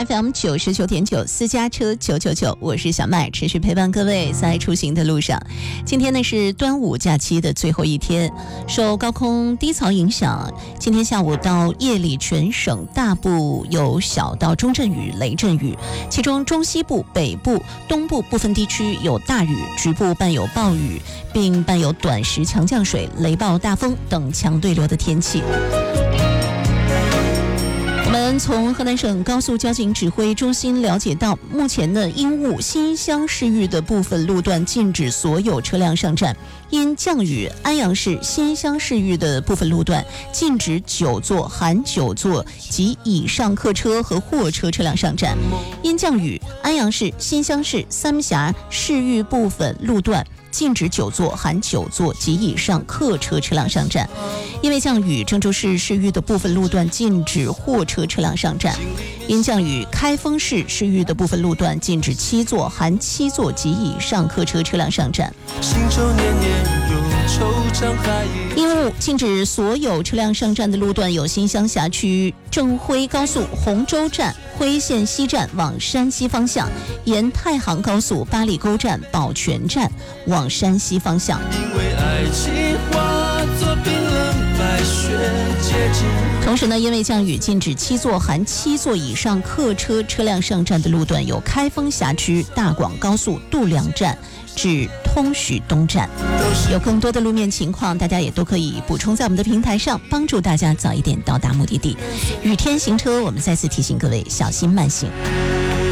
FM 99.9私家车999，我是小麦，持续陪伴各位在出行的路上。今天呢是端午假期的最后一天，受高空低槽影响，今天下午到夜里全省大部有小到中阵雨、雷阵雨，其中中西部、北部、东部部分地区有大雨，局部伴有暴雨，并伴有短时强降水、雷暴大风等强对流的天气。我们从河南省高速交警指挥中心了解到，目前呢，因雾新乡市域的部分路段禁止所有车辆上站；因降雨，安阳市新乡市域的部分路段禁止9座含9座及以上客车和货车车辆上站；因降雨，安阳市新乡市三峡市域部分路段禁止9座含9座及以上客车车辆上站。因为降雨，郑州市市域的部分路段禁止货车车辆上站。因降雨，开封市市域的部分路段禁止7座含7座及以上客车车辆上站。因雾禁止所有车辆上站的路段有新乡辖区郑徽高速洪州站、徽县西站往山西方向，沿太行高速八里沟站、宝泉站往山西方向。因为爱情化作冰冷白雪结晶。同时呢，因为降雨，禁止7座含7座以上客车车辆上站的路段有开封辖区大广高速度梁站至通许东站。有更多的路面情况，大家也都可以补充在我们的平台上，帮助大家早一点到达目的地。雨天行车，我们再次提醒各位小心慢行。